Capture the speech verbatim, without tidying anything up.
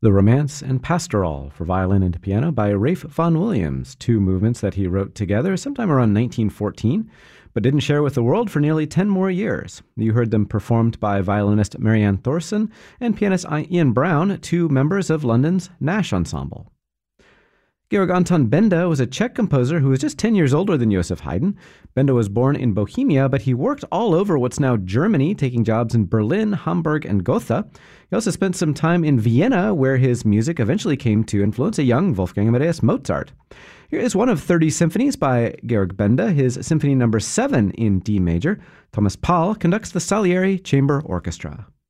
The Romance and Pastoral for violin and piano by Ralph Vaughan Williams, two movements that he wrote together sometime around nineteen fourteen, but didn't share with the world for nearly ten more years. You heard them performed by violinist Marianne Thorson and pianist Ian Brown, two members of London's Nash Ensemble. Georg Anton Benda was a Czech composer who was just ten years older than Joseph Haydn. Benda was born in Bohemia, but he worked all over what's now Germany, taking jobs in Berlin, Hamburg, and Gotha. He also spent some time in Vienna, where his music eventually came to influence a young Wolfgang Amadeus Mozart. Here is one of thirty symphonies by Georg Benda, his Symphony Number seven in D major. Thomas Paul conducts the Salieri Chamber Orchestra.